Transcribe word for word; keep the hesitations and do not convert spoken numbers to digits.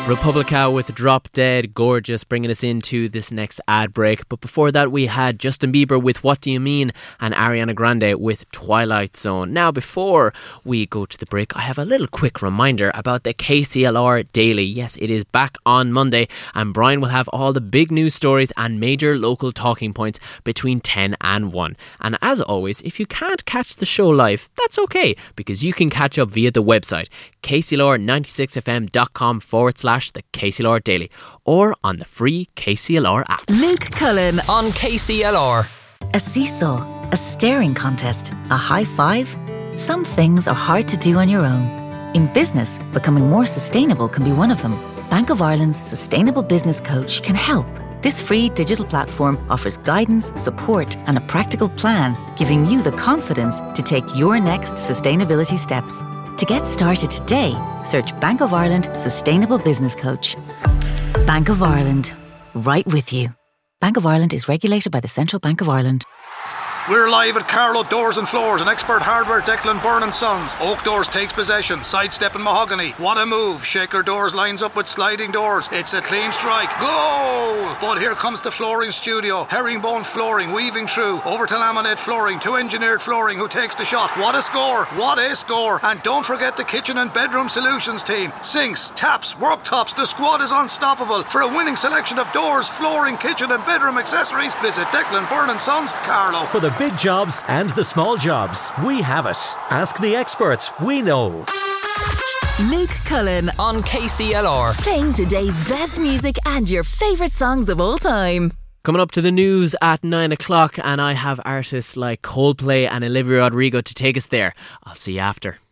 Republica with Drop Dead, gorgeous, bringing us into this next ad break. But before that, we had Justin Bieber with What Do You Mean and Ariana Grande with Twilight Zone. Now, before we go to the break, I have a little quick reminder about the K C L R Daily. Yes, it is back on Monday, and Brian will have all the big news stories and major local talking points between ten and one. And as always, if you can't catch the show live, that's okay, because you can catch up via the website k c l r nine six f m dot com forward slash the K C L R Daily, or on the free K C L R app. Luke Cullen on K C L R. A seesaw, a staring contest, a high five. Some things are hard to do on your own. In business, becoming more sustainable can be one of them. Bank of Ireland's Sustainable Business Coach can help. This free digital platform offers guidance, support and a practical plan, giving you the confidence to take your next sustainability steps. To get started today, search Bank of Ireland Sustainable Business Coach. Bank of Ireland, right with you. Bank of Ireland is regulated by the Central Bank of Ireland. We're live at Carlow Doors and Floors and Expert Hardware, Declan Byrne and Sons. Oak Doors takes possession, sidestepping mahogany. What a move. Shaker Doors lines up with sliding doors. It's a clean strike. Goal! But here comes the flooring studio. Herringbone flooring, weaving through. Over to laminate flooring, to engineered flooring, who takes the shot. What a score! What a score! And don't forget the kitchen and bedroom solutions team. Sinks, taps, worktops, the squad is unstoppable. For a winning selection of doors, flooring, kitchen and bedroom accessories, visit Declan Byrne and Sons, Carlow. For the big jobs and the small jobs, we have it. Ask the experts, we know. Luke Cullen on K C L R, playing today's best music and your favourite songs of all time. Coming up to the news at nine o'clock, and I have artists like Coldplay and Olivia Rodrigo to take us there. I'll see you after.